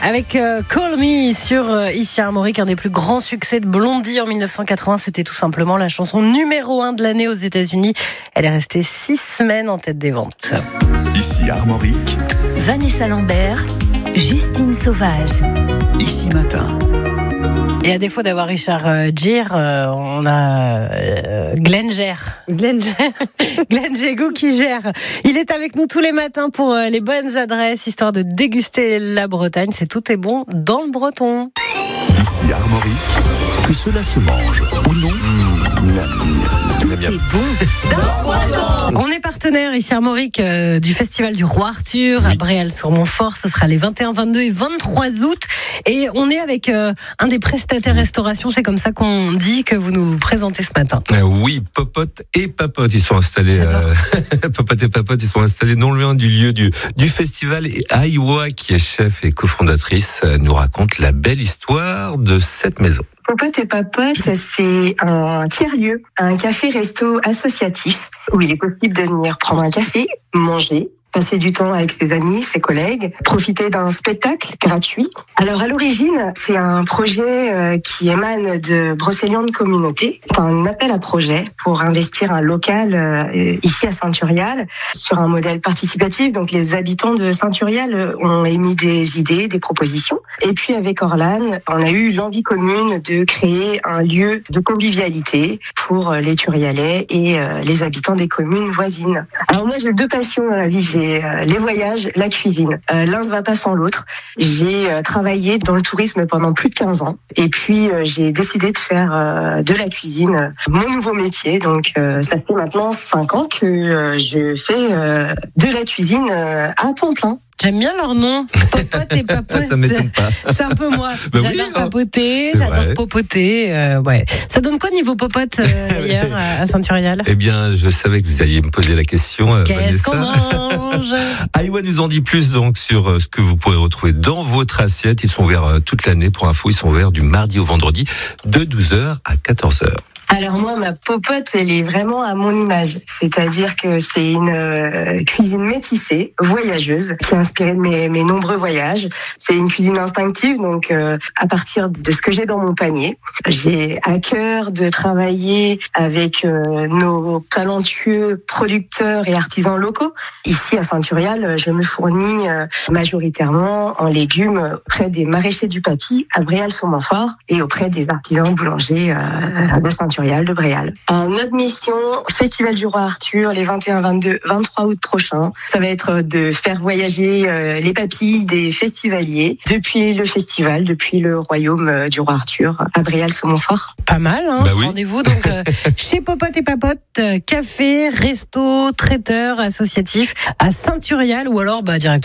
avec Call Me sur Ici Armorique, un des plus grands succès de Blondie en 1980. C'était tout simplement la chanson numéro 1 de l'année aux États-Unis. Elle est restée 6 semaines en tête des ventes. Ici Armorique, Vanessa Lambert, Justine Sauvage. Ici Matin. Et à défaut d'avoir Richard Gere, on a Glenn Jégou qui gère. Il est avec nous tous les matins pour les bonnes adresses, histoire de déguster la Bretagne. C'est tout est bon dans le breton. Ici Armorique, que cela se mange ou non. Tout est bon. On est partenaire ici Armorique du Festival du Roi Arthur à Bréal-sur-Montfort. Ce sera les 21, 22 et 23 août. Et on est avec un des prestataires restauration. C'est comme ça qu'on dit que vous nous présentez ce matin. Oui, Popote et Papote, ils sont installés. Popote et Papote, ils sont installés non loin du lieu du festival. Et Aïwa, qui est chef et cofondatrice, nous raconte la belle histoire de cette maison. Popote et Papote, c'est un tiers-lieu, un café-resto associatif où il est possible de venir prendre un café, manger, passer du temps avec ses amis, ses collègues, profiter d'un spectacle gratuit. Alors à l'origine, c'est un projet qui émane de Brocéliande Communauté. C'est un appel à projet pour investir un local ici à Saint-Turial sur un modèle participatif. Donc les habitants de Saint-Turial ont émis des idées, des propositions. Et puis avec Orlane, on a eu l'envie commune de créer un lieu de convivialité pour les Turialais et les habitants des communes voisines. Alors moi j'ai 2 passions dans la vie. J'ai les voyages, la cuisine. L'un ne va pas sans l'autre. J'ai travaillé dans le tourisme pendant plus de 15 ans. Et puis, j'ai décidé de faire de la cuisine mon nouveau métier. Donc, ça fait maintenant 5 ans que je fais de la cuisine à temps plein. J'aime bien leur nom, Popote et Papote. Ça m'étonne pas. C'est un peu moi. J'adore papoter, c'est j'adore vrai. popoter. Ouais. Ça donne quoi niveau popote d'ailleurs à Saint-Turial? Eh bien, je savais que vous alliez me poser la question. Qu'est-ce qu'on Vanessa. mange? Aïwa nous en dit plus donc sur ce que vous pourrez retrouver dans votre assiette. Ils sont ouverts toute l'année. Pour info, ils sont ouverts du mardi au vendredi de 12h à 14h. Alors moi, ma popote, elle est vraiment à mon image. C'est-à-dire que c'est une cuisine métissée, voyageuse, qui est inspirée de mes nombreux voyages. C'est une cuisine instinctive, donc à partir de ce que j'ai dans mon panier. J'ai à cœur de travailler avec nos talentueux producteurs et artisans locaux. Ici à Saint-Turial, je me fournis majoritairement en légumes auprès des maraîchers du Paty, à Bréal-sur-Montfort, et auprès des artisans boulangers de Saint-Turial, de Bréal. Notre mission, Festival du Roi Arthur, les 21, 22, 23 août prochains, ça va être de faire voyager les papilles des festivaliers depuis le festival, depuis le royaume du Roi Arthur à Bréal-sur-Montfort. Pas mal, hein. Bah oui. Rendez-vous donc chez Popote et Papote, café, resto, traiteur associatif à Saint-Turial ou alors directement